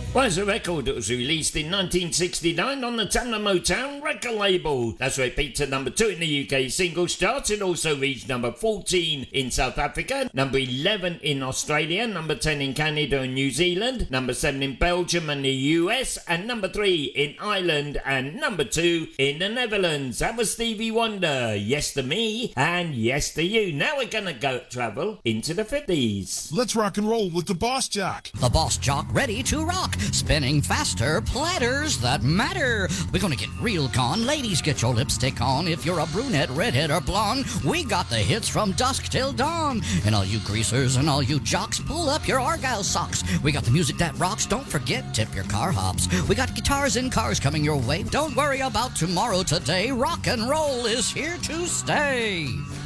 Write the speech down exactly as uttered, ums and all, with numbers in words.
was a record that was released in nineteen sixty-nine on the Tamla Motown record label. That's where it peaked at number two in the U K singles charts. It also reached number fourteen in South Africa, number eleven in Australia, number ten in Canada and New Zealand, number seven in Belgium and the U S, and number three in Ireland, and number two in the Netherlands. That was Stevie Wonder. Yes to me, and yes to you. Now we're gonna go travel into the fifties. Let's rock and roll with the Boss Jock. The Boss Jock ready to rock. Spinning faster, platters that matter. We're gonna get real gone. Ladies, get your lipstick on. If you're a brunette, redhead, or blonde, we got the hits from dusk till dawn. And all you greasers and all you jocks, pull up your Argyle socks. We got the music that rocks. Don't forget, tip your car hops. We got guitars and cars coming your way. Don't worry about tomorrow, today. Rock and roll is here to stay.